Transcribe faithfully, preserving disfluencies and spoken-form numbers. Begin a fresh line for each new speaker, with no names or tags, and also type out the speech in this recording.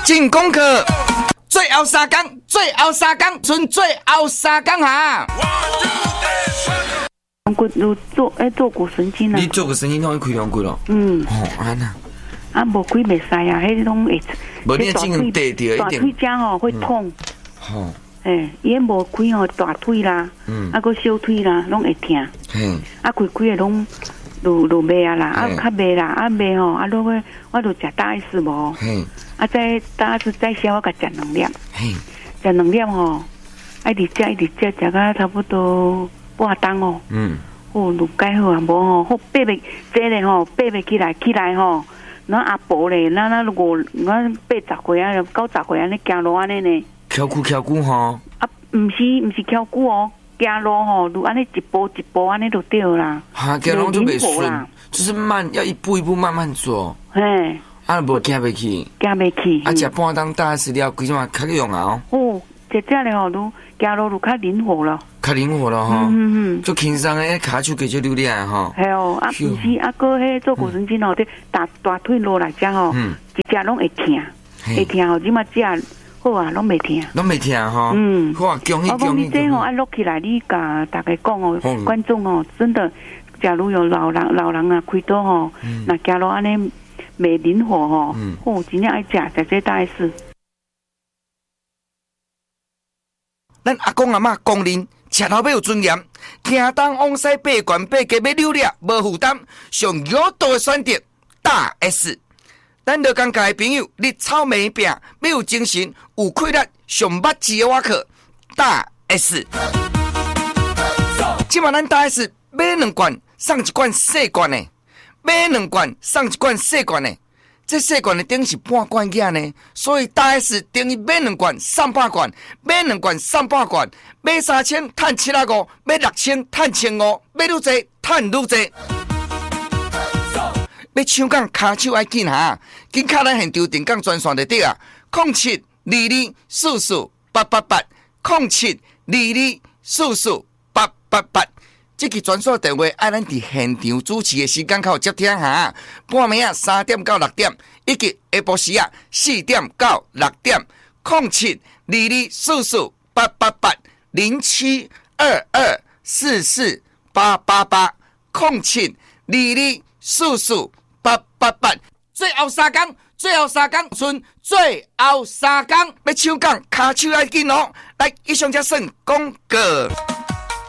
进功课，最后三天，最后三天，剩最后三天哈。
骨有做诶做骨神经啊。
你做骨神经痛会开两骨咯？
嗯。
哦，安那。
啊，无开袂使啊，迄种会。
无你进行地地
大腿夹吼会痛。
吼。
诶，伊无开吼大腿啦，嗯，啊个小腿啦，拢会痛。嗯。啊开开诶拢。就就袂啊啦，啊较袂啦，啊袂吼，啊落去我就食大 S 无，啊再大 S 再消我甲食两粒，食两粒吼，啊一直食一直食食到差不多半冬哦，嗯，哦就改好啊，无吼，好爬袂这咧吼，爬袂起来起来吼，咱阿婆咧，咱咱五咱八十岁啊，九十岁安尼行路安尼呢，
翘骨翘骨吼，
啊毋是毋是翘骨哦。走路吼，就安尼一步一步安尼就对啦。
哈，走路就袂顺，就是慢，要一步一步慢慢做。
嘿，
啊，无行袂起，
行袂起。
啊，食半当大食了，规种啊较用啊。
哦，食食咧吼，都走路就较灵活了。较
灵活了吼，嗯嗯，就轻松诶，骹手加少溜咧吼。
系哦，啊，毋是啊，个迄做骨神经吼，伫大大腿落来只吼，一只拢会疼，会疼吼，即马食。好啊，拢袂疼，
拢袂疼吼。嗯，好啊，恭喜恭喜！我讲
你这吼，啊，录起来，你甲大家讲哦，观众哦，真的，假如有老人老人啊，开刀吼，那假如安尼袂灵活吼，哦，真正爱食，食这大 S。
咱阿公阿嬷公认，吃头要有尊严，行东往西八关八街要溜达，无负担，上有道的选择大 S。咱乐江界的朋友，你炒面饼要有精神、有气力、上捌字的瓦克大 S。即马咱大 S 买两罐送一罐细罐的，买两罐送一罐细罐的，这细罐的顶是半罐价呢，所以大 S 等于买两罐送百罐，买两罐送百罐，买三千赚七啊五，买六千赚千五，买愈济赚愈济。要抢讲骹手爱紧哈，紧卡咱现场定岗专线就对啊，零七二二四四八八八，零七二二四四八八八。这个专线电话爱咱伫现场主持的时间口接听哈，半暝啊三点到六点，以及下晡时啊四点到六点，零七二二四四八八八，零七二二四四八八八，零七二二四四。八八八，最后三天，最后三天，剩最后三天，要抢讲，卡手要紧哦！来，以上才算广告。